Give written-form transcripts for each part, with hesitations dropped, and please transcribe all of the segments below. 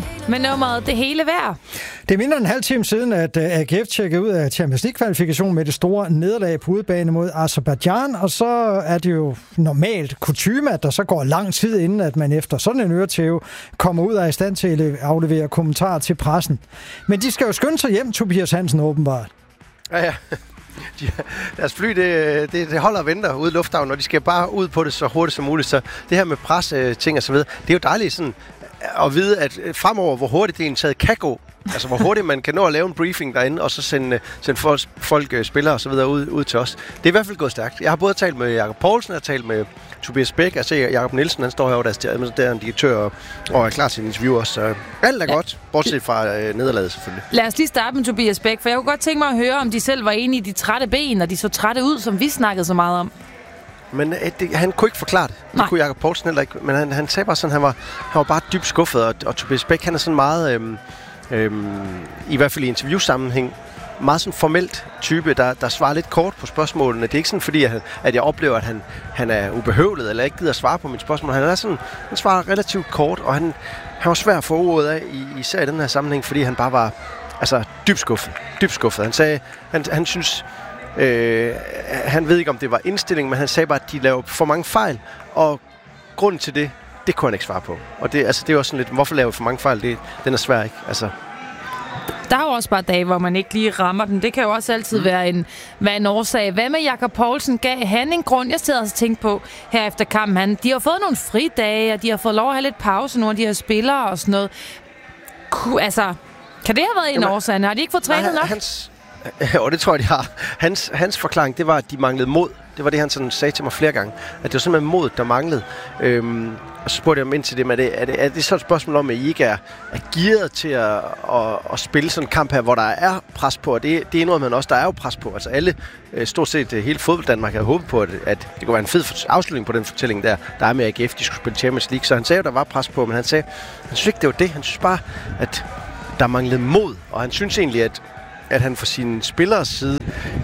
med nummeret Det Hele Værd. Det er mindre end en halv time siden, at AGF tjekkede ud af Champions League-kvalifikation med det store nederlag på udebane mod Aserbajdsjan, og så er det jo normalt kutyme, at der så går lang tid inden, at man efter sådan en øretæve kommer ud og er i stand til at aflevere kommentarer til pressen. Men de skal jo skynde sig hjem, Tobias Hansen, åbenbart. Ja. Deres fly, det holder og venter ude i lufthavnen, og de skal bare ud på det så hurtigt som muligt. Så det her med presseting og så videre, det er jo dejligt sådan at vide, at fremover, hvor hurtigt det egentlig kan gå. Altså, hvor hurtigt man kan nå at lave en briefing derinde, og så sende folk spillere og så videre ud til os. Det er i hvert fald gået stærkt. Jeg har både talt med Jakob Poulsen, jeg har talt med Tobias Bæk, jeg ser Jakob Nielsen, han står herovre, der er en direktør, og er klar til en interview også. Så alt er godt, bortset fra nederlaget selvfølgelig. Lad os lige starte med Tobias Bæk, for jeg kunne godt tænke mig at høre, om de selv var enige i de trætte ben, og de så trætte ud, som vi snakkede så meget om. Men han kunne ikke forklare det. Det kunne Jakob Poulsen heller ikke. Men han sagde bare sådan, han var bare dybt skuffet, og Tobias Bæk, han er sådan meget, i hvert fald i interviewsammenhæng, meget sådan formelt type, der svarer lidt kort på spørgsmålene. Det er ikke sådan, fordi at jeg oplever, at han er ubehøvlet, eller ikke gider at svare på mine spørgsmål. Han svarer relativt kort, og han var svær at få ordet af, især i den her sammenhæng, fordi han bare var dybt skuffet. Han sagde, han synes, han ved ikke, om det var indstilling, men han sagde bare, at de laver for mange fejl, og grunden til det kunne han ikke svare på. Og det er jo også sådan lidt, hvorfor laver vi for mange fejl? Den er svær, ikke? Altså. Der er jo også bare dage, hvor man ikke lige rammer den. Det kan jo også altid være en årsag. Hvad med Jakob Poulsen? Gav han en grund? Jeg sidder også og tænker på her efter kampen. De har fået nogle fridage, og de har fået lov at have lidt pause, nogle af de her spillere og sådan noget. Kan det have været en årsag? Har de ikke fået trænet nok? Og det tror jeg, de har. Hans forklaring, det var, at de manglede mod. Det var det, han sådan sagde til mig flere gange. At det var simpelthen mod, der manglede. Og så spurgte jeg ham ind til det, men er det så et spørgsmål om, at I ikke er gearet til at spille sådan en kamp her, hvor der er pres på, og det er noget, man også, der er jo pres på. Altså alle, stort set hele fodbold Danmark havde håbet på, at det kunne være en fed afslutning på den fortælling der er med AGF, de skulle spille Champions League. Så han sagde, at der var pres på, men han sagde, han synes ikke, det var det. Han synes bare, at der manglede mod, og han synes egentlig, at han fra sine spillers side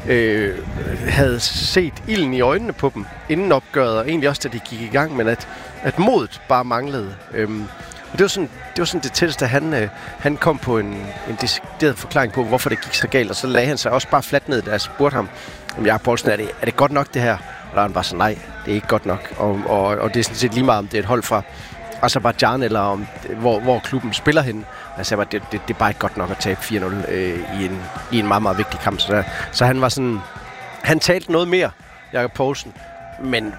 havde set ilden i øjnene på dem inden opgøret, og egentlig også, da de gik i gang, men at modet bare manglede. Og det var sådan det tætteste, han kom på en decideret forklaring på, hvorfor det gik så galt, og så lagde han sig også bare fladt ned, da jeg spurgte ham, om Jakob Poulsen, er det godt nok det her? Og der var han bare så, nej, det er ikke godt nok. Og det er sådan set lige meget, om det er et hold fra Aserbajdsjan, eller om hvor klubben spiller hen. Jeg sagde bare, det er bare ikke godt nok at tabe 4-0 i en meget, meget vigtig kamp. Så han var sådan, han talte noget mere, Jakob Poulsen, men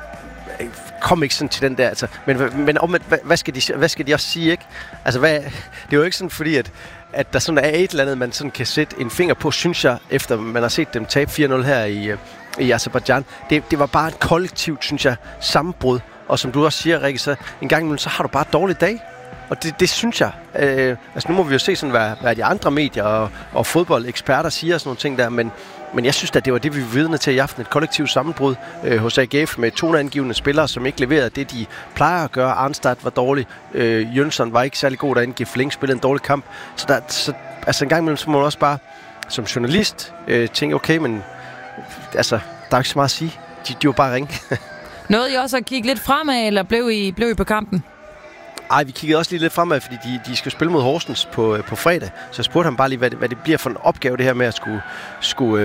kom ikke sådan til den der, altså, men hvad skal de også sige, ikke? Altså, det er jo ikke sådan, fordi at der sådan er et eller andet, man sådan kan sætte en finger på, synes jeg, efter man har set dem tabe 4-0 her i Aserbajdsjan. Det var bare et kollektivt, synes jeg, sammenbrud. Og som du også siger, Rikke, så en gang imellem, så har du bare et dårligt dag. Og det synes jeg. Altså nu må vi jo se sådan, hvad de andre medier og fodboldeksperter siger og sådan nogle ting der, men jeg synes at det var det, vi var vidne til i aften. Et kollektivt sammenbrud hos AGF med toneangivende spillere, som ikke leverede det, de plejer at gøre. Arnstad var dårlig. Jønsson var ikke særlig god derinde. Gifling spillede en dårlig kamp. Så en gang imellem, så må man også bare som journalist tænke, okay, men altså, der er ikke så meget at sige. De var bare ringe. Nåede I også at kigge lidt fremad, eller blev I på kampen? Ej, vi kiggede også lige lidt fremad, fordi de skal spille mod Horsens på fredag. Så jeg spurgte ham bare lige, hvad det bliver for en opgave, det her med at skulle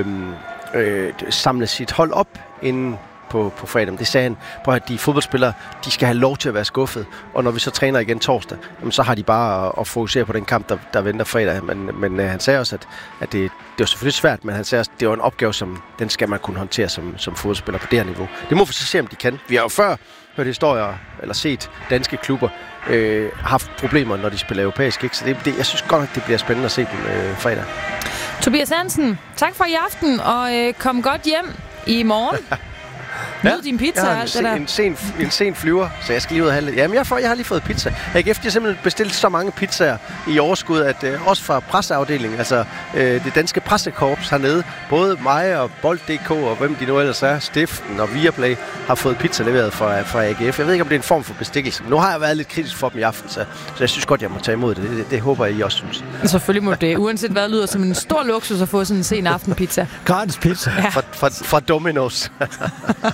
samle sit hold op inden på fredag. Men det sagde han, at de fodboldspillere, de skal have lov til at være skuffet. Og når vi så træner igen torsdag, så har de bare at fokusere på den kamp, der venter fredag. Men han sagde også, at det var selvfølgelig svært, men han sagde også, at det var en opgave, som den skal man kunne håndtere som fodboldspiller på det her niveau. Det må vi så se, om de kan. Vi har jo før hørt historier, eller set danske klubber haft problemer, når de spiller europæisk. Ikke? Så jeg synes godt nok, det bliver spændende at se dem fredag. Tobias Hansen, tak for i aften, og kom godt hjem i morgen. Nyd din pizza og alt det der. En sen flyver, så jeg skal lige ud og have lidt. Jamen, jeg har lige fået pizza. AGF har simpelthen bestilt så mange pizzaer i overskud, at også fra presseafdelingen, altså det danske pressekorps hernede, både mig og Bold.dk og hvem de nu ellers er, Stiften og Viaplay, har fået pizza leveret fra AGF. Jeg ved ikke, om det er en form for bestikkelse, men nu har jeg været lidt kritisk for dem i aften, så jeg synes godt, jeg må tage imod det. Det håber jeg, I også synes. Selvfølgelig må det. Uanset hvad, lyder som en stor luksus at få sådan en sen aftenpizza. Gratis pizza. Ja. Fra Domino's.